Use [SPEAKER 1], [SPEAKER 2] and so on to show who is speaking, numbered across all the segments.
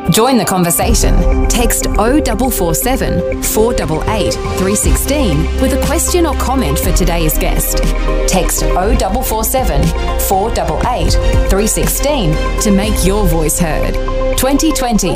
[SPEAKER 1] Join the conversation. Text 0447 488 316 with a question or comment for today's guest. Text 0447 488 316 to make your voice heard. 2020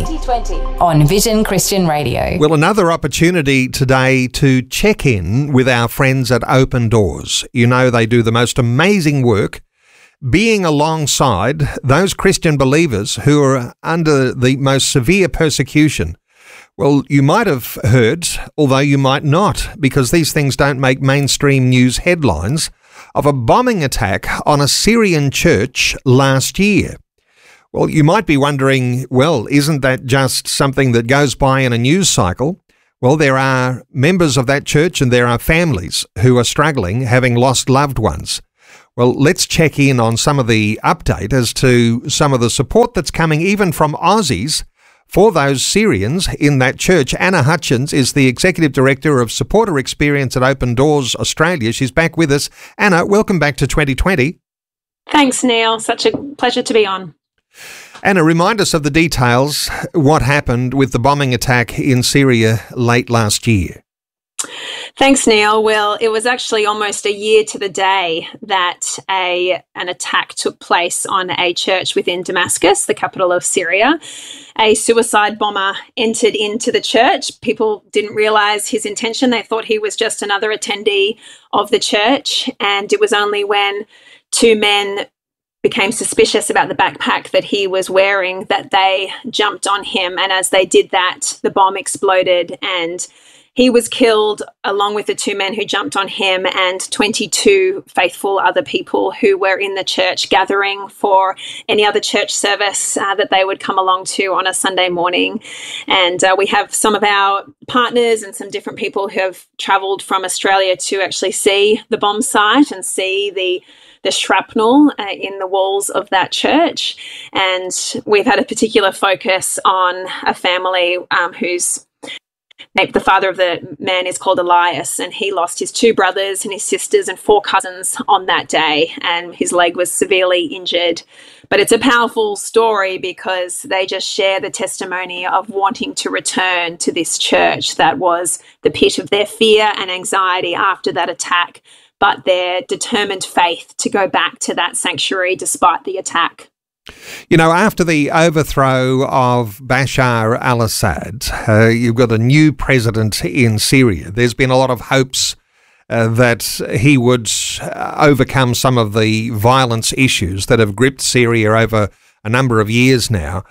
[SPEAKER 1] on Vision Christian Radio.
[SPEAKER 2] Well, another opportunity today to check in with our friends at Open Doors. You know, they do the most amazing work being alongside those Christian believers who are under the most severe persecution. Well, you might have heard, although you might not, because these things don't make mainstream news headlines, of a bombing attack on a Syrian church last year. Well, you might be wondering, well, isn't that just something that goes by in a news cycle? Well, there are members of that church and there are families who are struggling, having lost loved ones. Well, let's check in on some of the update as to some of the support that's coming even from Aussies for those Syrians in that church. Anna Hutchins is the Executive Director of Supporter Experience at Open Doors Australia. She's back with us. Anna, welcome back to 2020.
[SPEAKER 3] Thanks, Neil. Such a pleasure to be on.
[SPEAKER 2] Anna, remind us of the details, what happened with the bombing attack in Syria late last year.
[SPEAKER 3] Thanks, Neil. Well, it was actually almost a year to the day that an attack took place on a church within Damascus, the capital of Syria. A suicide bomber entered into the church. People didn't realise his intention. They thought he was just another attendee of the church. And it was only when two men became suspicious about the backpack that he was wearing that they jumped on him. And as they did that, the bomb exploded and he was killed along with the two men who jumped on him and 22 faithful other people who were in the church gathering for any other church service that they would come along to on a Sunday morning. And we have some of our partners and some different people who have travelled from Australia to actually see the bomb site and see the shrapnel in the walls of that church. And we've had a particular focus on a family whose the father of the man is called Elias, and he lost his two brothers and his sisters and four cousins on that day, and his leg was severely injured. But it's a powerful story because they just share the testimony of wanting to return to this church that was the pit of their fear and anxiety after that attack, but their determined faith to go back to that sanctuary despite the attack.
[SPEAKER 2] You know, after the overthrow of Bashar al-Assad, you've got a new president in Syria. There's been a lot of hopes that he would overcome some of the violence issues that have gripped Syria over a number of years now.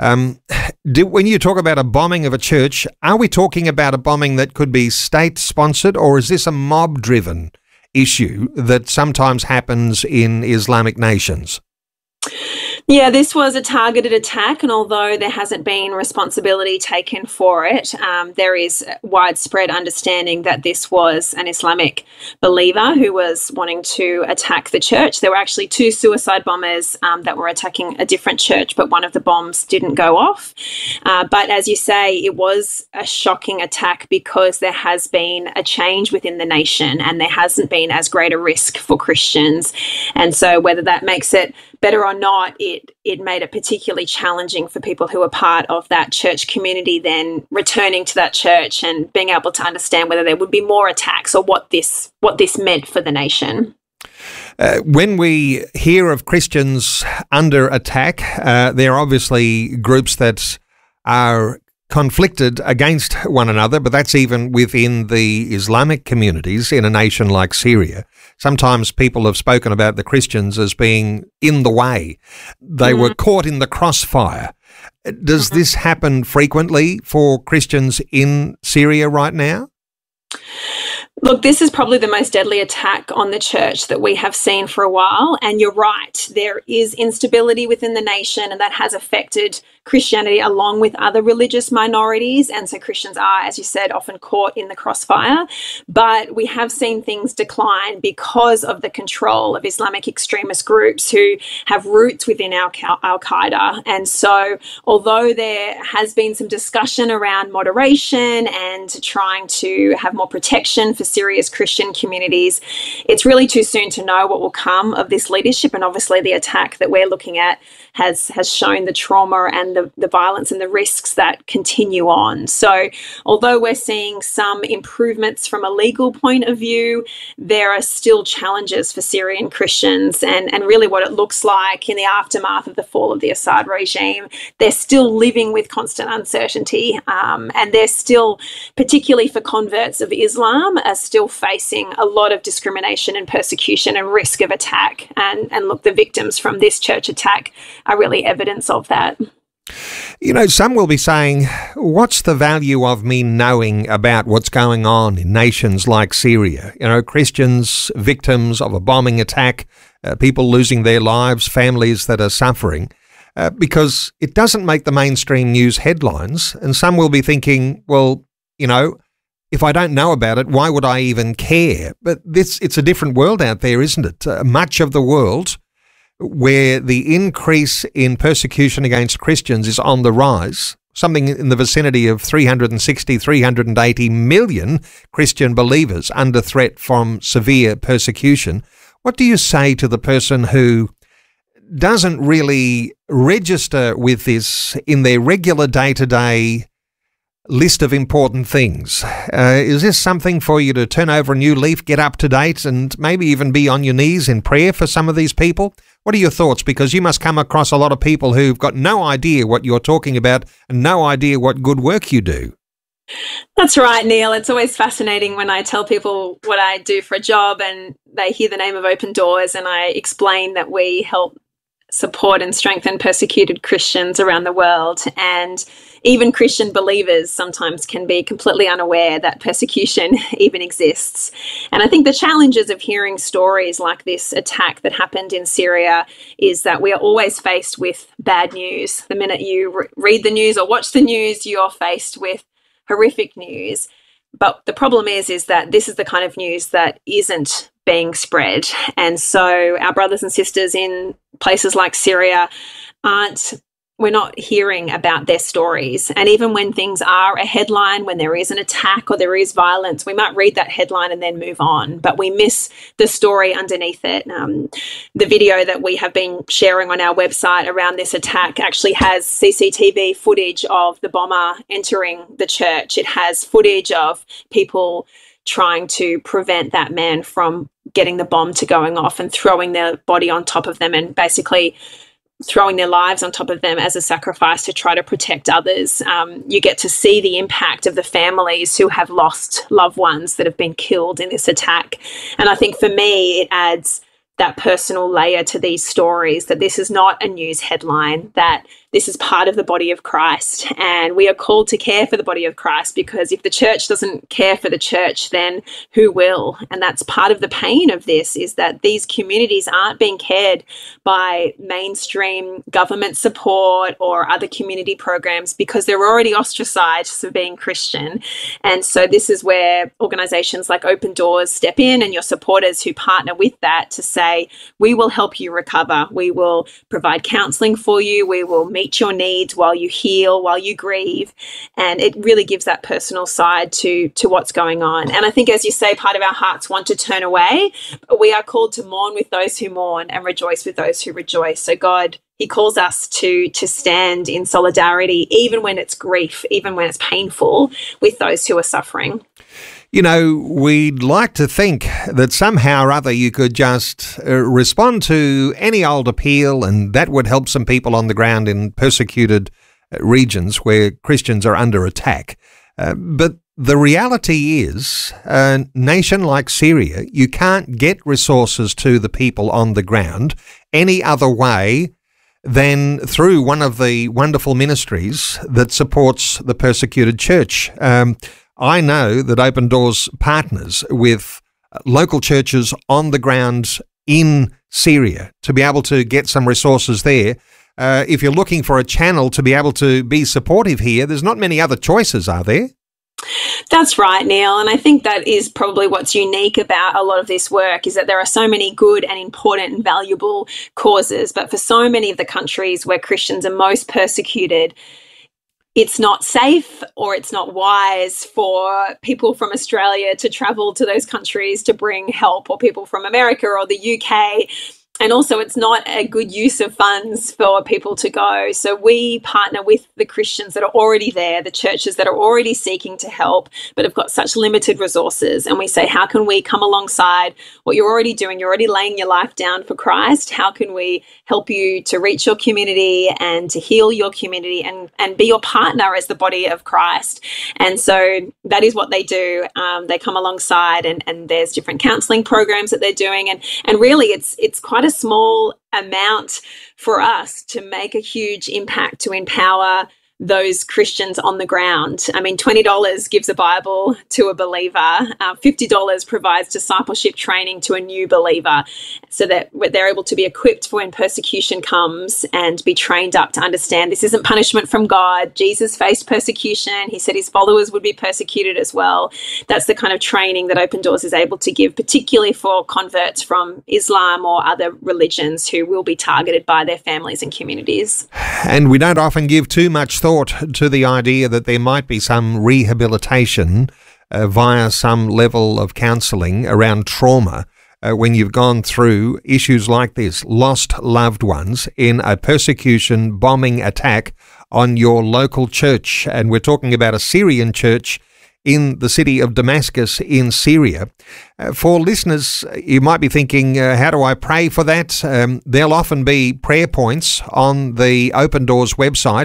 [SPEAKER 2] When you talk about a bombing of a church, are we talking about a bombing that could be state-sponsored, or is this a mob-driven issue that sometimes happens in Islamic nations?
[SPEAKER 3] Yeah, this was a targeted attack, and although there hasn't been responsibility taken for it, there is widespread understanding that this was an Islamic believer who was wanting to attack the church. There were actually two suicide bombers that were attacking a different church, but one of the bombs didn't go off. But as you say, it was a shocking attack because there has been a change within the nation and there hasn't been as great a risk for Christians. And so whether that makes it better or not, it made it particularly challenging for people who were part of that church community then returning to that church and being able to understand whether there would be more attacks or what this meant for the nation.
[SPEAKER 2] When we hear of Christians under attack, there are obviously groups that are conflicted against one another, but that's even within the Islamic communities in a nation like Syria. Sometimes people have spoken about the Christians as being in the way. They were caught in the crossfire. Does this happen frequently for Christians in Syria right now?
[SPEAKER 3] Look, this is probably the most deadly attack on the church that we have seen for a while. And you're right, there is instability within the nation, and that has affected Christianity along with other religious minorities. And so Christians are, as you said, often caught in the crossfire. But we have seen things decline because of the control of Islamic extremist groups who have roots within Al-Qaeda. And so although there has been some discussion around moderation and trying to have more protection for Syria's Christian communities. It's really too soon to know what will come of this leadership, and obviously the attack that we're looking at has shown the trauma and the violence and the risks that continue on. So although we're seeing some improvements from a legal point of view, there are still challenges for Syrian Christians, and really what it looks like in the aftermath of the fall of the Assad regime. They're still living with constant uncertainty, and they're still, particularly for converts of Islam, are still facing a lot of discrimination and persecution and risk of attack. And look, the victims from this church attack are really evidence of that.
[SPEAKER 2] You know, some will be saying, what's the value of me knowing about what's going on in nations like Syria? You know, Christians, victims of a bombing attack, people losing their lives, families that are suffering, because it doesn't make the mainstream news headlines. And some will be thinking, well, you know, if I don't know about it, why would I even care? But it's a different world out there, isn't it? Much of the world where the increase in persecution against Christians is on the rise, something in the vicinity of 360, 380 million Christian believers under threat from severe persecution. What do you say to the person who doesn't really register with this in their regular day-to-day list of important things? Is this something for you to turn over a new leaf, get up to date, and maybe even be on your knees in prayer for some of these people? What are your thoughts? Because you must come across a lot of people who've got no idea what you're talking about and no idea what good work you do.
[SPEAKER 3] That's right, Neil. It's always fascinating when I tell people what I do for a job and they hear the name of Open Doors, and I explain that we help support and strengthen persecuted Christians around the world. And even Christian believers sometimes can be completely unaware that persecution even exists. And I think the challenges of hearing stories like this attack that happened in Syria is that we are always faced with bad news. The minute you read the news or watch the news, you're faced with horrific news. But the problem is that this is the kind of news that isn't being spread. And so our brothers and sisters in places like Syria we're not hearing about their stories. And even when things are a headline, when there is an attack or there is violence, we might read that headline and then move on, but we miss the story underneath it. The video that we have been sharing on our website around this attack actually has CCTV footage of the bomber entering the church. It has footage of people trying to prevent that man from getting the bomb to going off and throwing their body on top of them and basically throwing their lives on top of them as a sacrifice to try to protect others. You get to see the impact of the families who have lost loved ones that have been killed in this attack. And I think for me, it adds that personal layer to these stories, that this is not a news headline, that this is part of the body of Christ. And we are called to care for the body of Christ, because if the church doesn't care for the church, then who will? And that's part of the pain of this, is that these communities aren't being cared by mainstream government support or other community programs because they're already ostracized for being Christian. And so this is where organizations like Open Doors step in, and your supporters who partner with that to say, we will help you recover. We will provide counseling for you. We will meet your needs while you heal, while you grieve. And it really gives that personal side to what's going on. And I think, as you say, part of our hearts want to turn away, but we are called to mourn with those who mourn and rejoice with those who rejoice. So God, He calls us to stand in solidarity, even when it's grief, even when it's painful, with those who are suffering.
[SPEAKER 2] You know, we'd like to think that somehow or other you could just respond to any old appeal, and that would help some people on the ground in persecuted regions where Christians are under attack. But the reality is, a nation like Syria, you can't get resources to the people on the ground any other way than through one of the wonderful ministries that supports the persecuted church. I know that Open Doors partners with local churches on the ground in Syria to be able to get some resources there. If you're looking for a channel to be able to be supportive here, there's not many other choices, are there?
[SPEAKER 3] That's right, Neil. And I think that is probably what's unique about a lot of this work, is that there are so many good and important and valuable causes. But for so many of the countries where Christians are most persecuted, it's not safe or it's not wise for people from Australia to travel to those countries to bring help, or people from America or the UK. And also, it's not a good use of funds for people to go. So we partner with the Christians that are already there, the churches that are already seeking to help, but have got such limited resources. And we say, how can we come alongside what you're already doing? You're already laying your life down for Christ. How can we help you to reach your community and to heal your community and be your partner as the body of Christ? And so that is what they do. They come alongside, and there's different counselling programs that they're doing. And really, it's quite a small amount for us to make a huge impact to empower those Christians on the ground. I mean, $20 gives a Bible to a believer. $50 provides discipleship training to a new believer, so that they're able to be equipped for when persecution comes and be trained up to understand this isn't punishment from God. Jesus faced persecution. He said his followers would be persecuted as well. That's the kind of training that Open Doors is able to give, particularly for converts from Islam or other religions who will be targeted by their families and communities.
[SPEAKER 2] And we don't often give too much thought to the idea that there might be some rehabilitation via some level of counselling around trauma when you've gone through issues like this, lost loved ones in a persecution bombing attack on your local church. And we're talking about a Syrian church in the city of Damascus in Syria. For listeners, you might be thinking, how do I pray for that? There'll often be prayer points on the Open Doors website,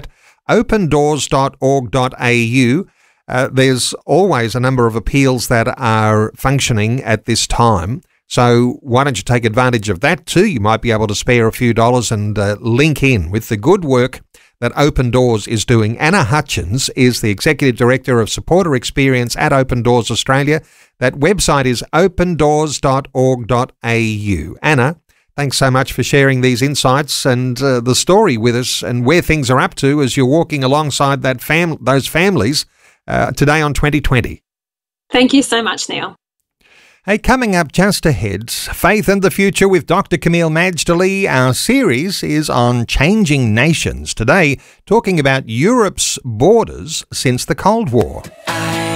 [SPEAKER 2] opendoors.org.au. There's always a number of appeals that are functioning at this time. So why don't you take advantage of that too? You might be able to spare a few dollars and link in with the good work that Open Doors is doing. Anna Hutchins is the Executive Director of Supporter Experience at Open Doors Australia. That website is opendoors.org.au. Anna, thanks so much for sharing these insights and the story with us and where things are up to as you're walking alongside those families today on 2020.
[SPEAKER 3] Thank you so much, Neil.
[SPEAKER 2] Hey, coming up just ahead, Faith and the Future with Dr. Camille Majdali. Our series is on changing nations. Today, talking about Europe's borders since the Cold War.